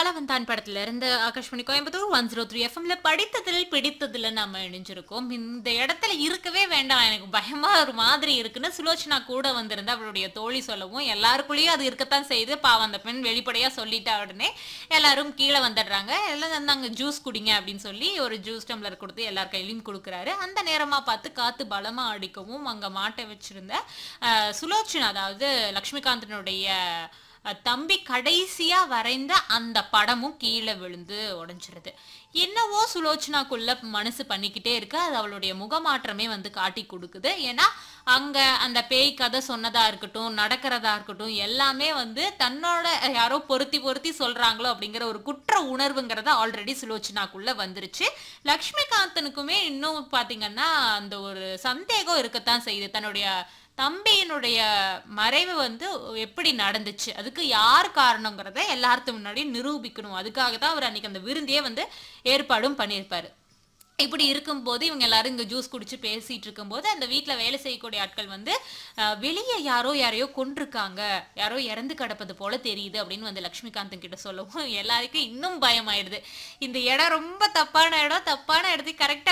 காலவந்தான் படத்துல இருந்து ஆகாஷ்வாணி கோயம்புத்தூர் 103 எஃப்எம்ல படித்ததில் பிடித்ததுல நம்ம இணைஞ்சிருக்கோம். இந்த இடத்துல இருக்கவே வேண்டாம், எனக்கு பயமா ஒரு மாதிரி இருக்குன்னு சுலோச்சனா கூட வந்திருந்தா அவளுடைய தோழி சொல்லவும், எல்லாருக்குள்ளேயும் அது இருக்கத்தான் செய்யுது. பாவம் அந்த பெண் வெளிப்படையா சொல்லிட்டா உடனே எல்லாரும் கீழே வந்துடுறாங்க. எல்லாம் வந்தாங்க ஜூஸ் குடிங்க அப்படின்னு சொல்லி ஒரு ஜூஸ் டம்ளர் கொடுத்து எல்லார் கையிலையும் கொடுக்குறாரு. அந்த நேரமா பார்த்து காத்து பலமா அடிக்கவும் அங்க மாட்ட வச்சிருந்த சுலோச்சனா, அதாவது லக்ஷ்மிகாந்தனுடைய தம்பி கடைசியா வரைந்த அந்த படமும் கீழே விழுந்து உடைஞ்சிருது. என்னவோ சுலோச்சனாக்குள்ள மனசு பண்ணிக்கிட்டே இருக்கு. அது அவளுடைய முகமாற்றமே வந்து காட்டி கொடுக்குது. ஏன்னா அங்க அந்த பேய் கதை சொன்னதா இருக்கட்டும், நடக்கிறதா இருக்கட்டும், எல்லாமே வந்து தன்னோட யாரோ பொருத்தி பொருத்தி சொல்றாங்களோ அப்படிங்கிற ஒரு குற்ற உணர்வுங்கிறத ஆல்ரெடி சுலோச்சனாக்குள்ள வந்துருச்சு. லக்ஷ்மிகாந்தனுக்குமே இன்னும் பாத்தீங்கன்னா அந்த ஒரு சந்தேகம் இருக்கத்தான் செய்யுது. தன்னுடைய தம்பியினுடைய மறைவு வந்து எப்படி நடந்துச்சு, அதுக்கு யார் காரணங்கிறத எல்லாத்துக்கும் முன்னாடி நிரூபிக்கணும். அதுக்காக தான் அவர் அன்னைக்கு அந்த விருந்தையே வந்து ஏற்பாடும் பண்ணியிருப்பாரு. இப்படி இருக்கும்போது இவங்க எல்லாரும் இங்க ஜூஸ் குடிச்சு பேசிட்டு இருக்கும்போது அந்த வீட்ல வேலை செய்யக்கூடிய ஆட்கள் வந்து வெளியே யாரையோ கொன்றிருக்காங்க, யாரோ இறந்து கிடப்பது போல தெரியுது அப்படின்னு வந்து லக்ஷ்மிகாந்தன் கிட்ட சொல்லவும் எல்லாருக்கும் இன்னும் பயமாயிடுது. இந்த இடம் ரொம்ப தப்பான இடம், தப்பான இடத்துக்கு கரெக்டா